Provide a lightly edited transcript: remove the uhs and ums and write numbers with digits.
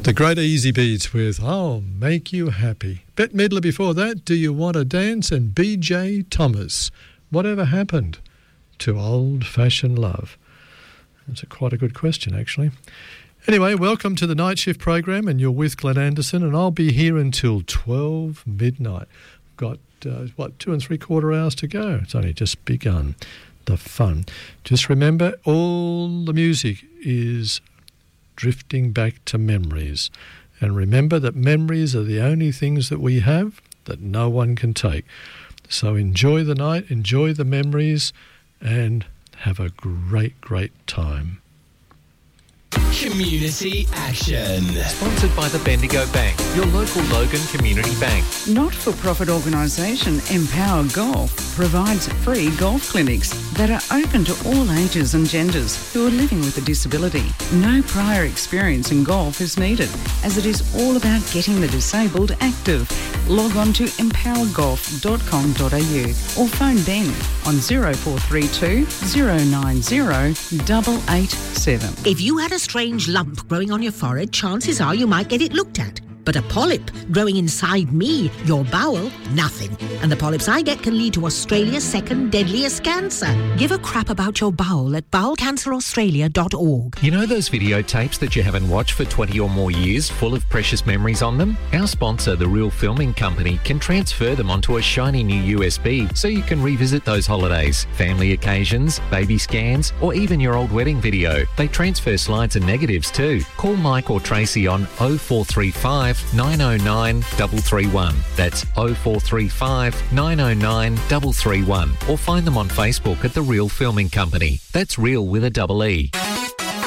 The Great Easy Beats with I'll Make You Happy. Bette Midler before that, Do You Want to Dance? And B.J. Thomas, Whatever Happened to Old-Fashioned Love? That's quite a good question, actually. Anyway, welcome to the Night Shift program, and you're with Glenn Anderson, and I'll be here until 12 midnight. I've got, 2 3/4 hours to go. It's only just begun, the fun. Just remember, all the music is drifting back to memories. And remember that memories are the only things that we have that no one can take. So enjoy the night, enjoy the memories, and have a great, great time. Community Action. Sponsored by the Bendigo Bank, your local Logan Community Bank. Not-for-profit organisation Empower Golf provides free golf clinics that are open to all ages and genders who are living with a disability. No prior experience in golf is needed, as it is all about getting the disabled active. Log on to empowergolf.com.au or phone Ben on 0432 090 887. If you had a strange lump growing on your forehead, chances are you might get it looked at. But a polyp growing inside me, your bowel, nothing. And the polyps I get can lead to Australia's second deadliest cancer. Give a crap about your bowel at bowelcanceraustralia.org. You know those videotapes that you haven't watched for 20 or more years, full of precious memories on them? Our sponsor, The Real Filming Company, can transfer them onto a shiny new USB so you can revisit those holidays, family occasions, baby scans, or even your old wedding video. They transfer slides and negatives too. Call Mike or Tracy on 0435 909 331. That's 0435 909 331. Or find them on Facebook at The Real Filming Company. That's real with a double E.